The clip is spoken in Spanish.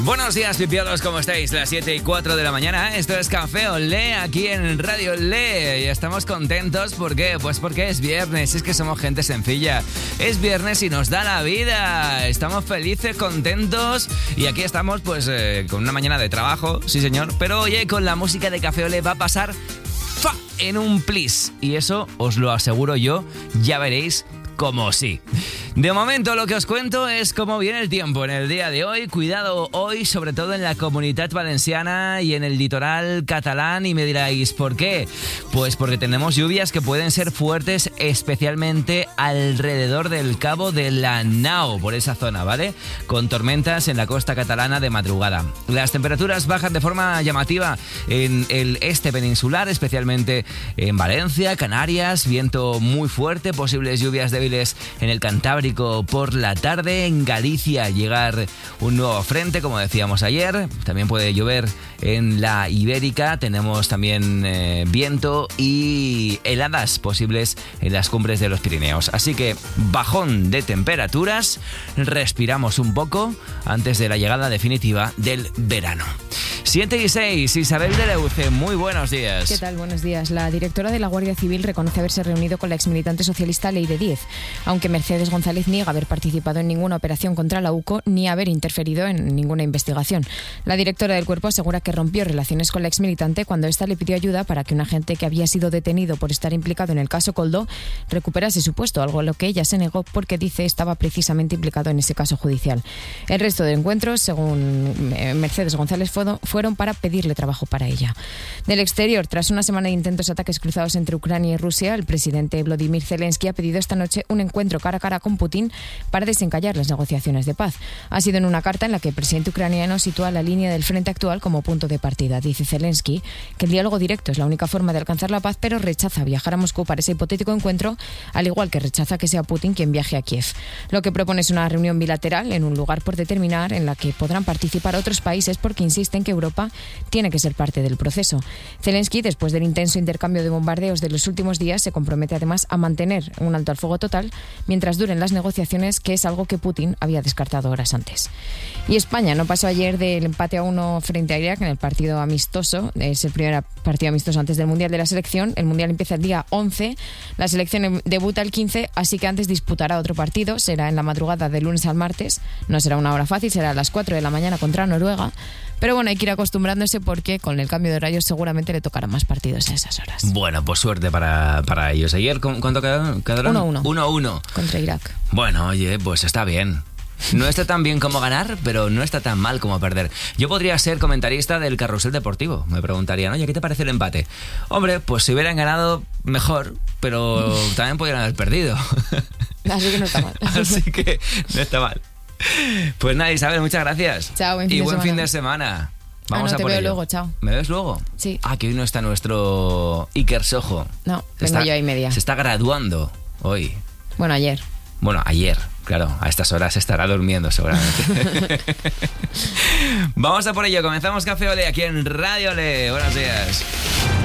Buenos días, pipiolos, ¿cómo estáis? Las 7:04 de la mañana, esto es Café Olé, aquí en Radio Olé. Y estamos contentos, ¿por qué? Pues porque es viernes, es que somos gente sencilla. Es viernes y nos da la vida. Estamos felices, contentos y aquí estamos pues con una mañana de trabajo, sí señor. Pero oye, con la música de Café Olé va a pasar en un plis. Y eso os lo aseguro yo, ya veréis como sí. De momento lo que os cuento es cómo viene el tiempo en el día de hoy. Cuidado hoy, sobre todo en la Comunitat Valenciana y en el litoral catalán. Y me diréis, ¿por qué? Pues porque tenemos lluvias que pueden ser fuertes, especialmente alrededor del Cabo de la Nao, por esa zona, ¿vale? Con tormentas en la costa catalana de madrugada. Las temperaturas bajan de forma llamativa en el este peninsular, especialmente en Valencia, Canarias, viento muy fuerte, posibles lluvias débiles en el Cantábrico por la tarde. En Galicia llegar un nuevo frente, como decíamos ayer. También puede llover en la Ibérica. Tenemos también viento y heladas posibles en las cumbres de los Pirineos. Así que bajón de temperaturas. Respiramos un poco antes de la llegada definitiva del verano. 7:06, Isabel de Leuce, muy buenos días. ¿Qué tal? Buenos días. La directora de la Guardia Civil reconoce haberse reunido con la exmilitante socialista Leire Díez, aunque Mercedes González niega haber participado en ninguna operación contra la UCO ni haber interferido en ninguna investigación. La directora del cuerpo asegura que rompió relaciones con la exmilitante cuando ésta le pidió ayuda para que un agente que había sido detenido por estar implicado en el caso Koldo recuperase su puesto, algo a lo que ella se negó porque dice estaba precisamente implicado en ese caso judicial. El resto de encuentros, según Mercedes González, fueron para pedirle trabajo para ella. Del exterior, tras una semana de intentos de ataques cruzados entre Ucrania y Rusia, el presidente Volodymyr Zelensky ha pedido esta noche un encuentro cara a cara con Putin para desencallar las negociaciones de paz. Ha sido en una carta en la que el presidente ucraniano sitúa la línea del frente actual como punto de partida. Dice Zelensky que el diálogo directo es la única forma de alcanzar la paz, pero rechaza viajar a Moscú para ese hipotético encuentro, al igual que rechaza que sea Putin quien viaje a Kiev. Lo que propone es una reunión bilateral en un lugar por determinar en la que podrán participar otros países porque insisten que Europa tiene que ser parte del proceso. Zelensky, después del intenso intercambio de bombardeos de los últimos días, se compromete además a mantener un alto al fuego total mientras duren las negociaciones, que es algo que Putin había descartado horas antes. Y España no pasó ayer del empate a 1 frente a Irak en el partido amistoso. Es el primer partido amistoso antes del Mundial de la selección. El Mundial empieza el día 11, la selección debuta el 15, así que antes disputará otro partido. Será en la madrugada del lunes al martes. No será una hora fácil, será a las 4 de la mañana contra Noruega. Pero bueno, hay que ir acostumbrándose porque con el cambio de horarios seguramente le tocarán más partidos a esas horas. Bueno, pues suerte para ellos. Ayer, ¿cuánto quedaron? 1-1. 1-1. Contra Irak. Bueno, oye, pues está bien. No está tan bien como ganar, pero no está tan mal como perder. Yo podría ser comentarista del carrusel deportivo. Me preguntarían, oye, ¿qué te parece el empate? Hombre, pues si hubieran ganado, mejor, pero también podrían haber perdido. Así que no está mal. Así que no está mal. Pues nada, Isabel, muchas gracias. Chao, buen fin de semana. Vamos no, a te por veo ello. luego, chao. ¿Me ves luego? Sí. Ah, que hoy no está nuestro Iker Sojo. No, vengo yo ahí media. Se está graduando hoy. Bueno, ayer. Bueno, ayer, claro, a estas horas estará durmiendo seguramente. Vamos a por ello, comenzamos Café Olé aquí en Radio Olé. Buenos días.